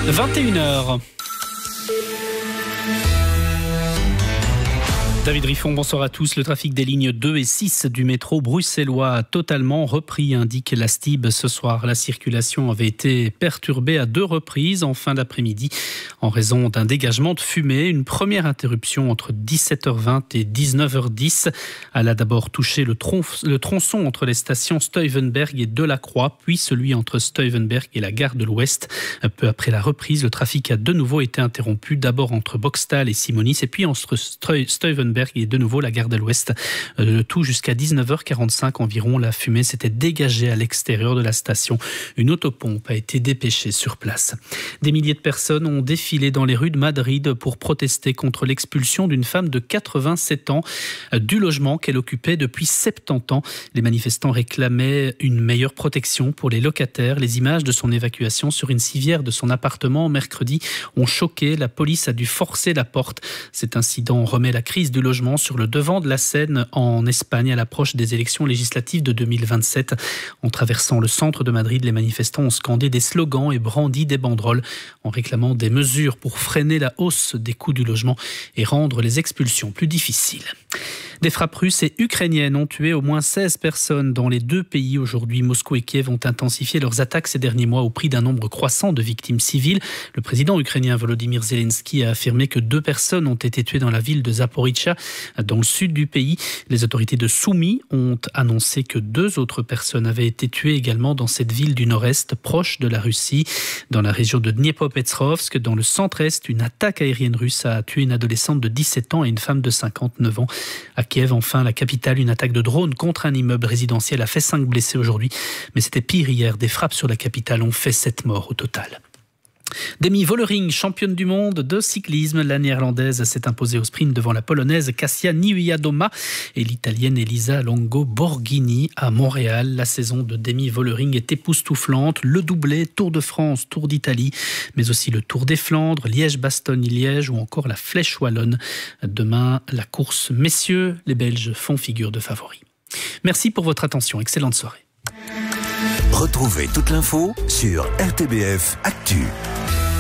21h. David Riffon, bonsoir à tous. Le trafic des lignes 2 et 6 du métro bruxellois a totalement repris, indique la STIB ce soir. La circulation avait été perturbée à 2 reprises en fin d'après-midi en raison d'un dégagement de fumée. Une première interruption entre 17h20 et 19h10. Elle a d'abord touché le tronçon entre les stations Stuyvenberg et Delacroix, puis celui entre Stuyvenberg et la gare de l'Ouest. Peu après la reprise, le trafic a de nouveau été interrompu, d'abord entre Boxtal et Simonis, et puis entre Stuyvenberg et de nouveau la gare de l'Ouest. Le tout jusqu'à 19h45 environ. La fumée s'était dégagée à l'extérieur de la station. Une autopompe a été dépêchée sur place. Des milliers de personnes ont défilé dans les rues de Madrid pour protester contre l'expulsion d'une femme de 87 ans du logement qu'elle occupait depuis 70 ans. Les manifestants réclamaient une meilleure protection pour les locataires. Les images de son évacuation sur une civière de son appartement mercredi ont choqué. La police a dû forcer la porte. Cet incident remet la crise du logement sur le devant de la scène en Espagne à l'approche des élections législatives de 2027. En traversant le centre de Madrid, les manifestants ont scandé des slogans et brandi des banderoles en réclamant des mesures pour freiner la hausse des coûts du logement et rendre les expulsions plus difficiles. Des frappes russes et ukrainiennes ont tué au moins 16 personnes dans les 2 pays aujourd'hui. Moscou et Kiev ont intensifié leurs attaques ces derniers mois au prix d'un nombre croissant de victimes civiles. Le président ukrainien Volodymyr Zelensky a affirmé que 2 personnes ont été tuées dans la ville de Zaporizhzhia, dans le sud du pays. Les autorités de Soumy ont annoncé que 2 autres personnes avaient été tuées également dans cette ville du nord-est, proche de la Russie. Dans la région de Dniepropetrovsk, dans le centre-est, une attaque aérienne russe a tué une adolescente de 17 ans et une femme de 59 ans. À Kiev, enfin, la capitale, une attaque de drone contre un immeuble résidentiel a fait 5 blessés aujourd'hui. Mais c'était pire hier. Des frappes sur la capitale ont fait 7 morts au total. Demi Vollering, championne du monde de cyclisme, la néerlandaise s'est imposée au sprint devant la polonaise Kasia Niewiadoma et l'italienne Elisa Longo Borghini à Montréal. La saison de Demi Vollering est époustouflante. Le doublé, Tour de France, Tour d'Italie, mais aussi le Tour des Flandres, Liège-Bastogne-Liège ou encore la Flèche Wallonne. Demain, la course messieurs, les Belges font figure de favoris. Merci pour votre attention. Excellente soirée. Retrouvez toute l'info sur RTBF Actu.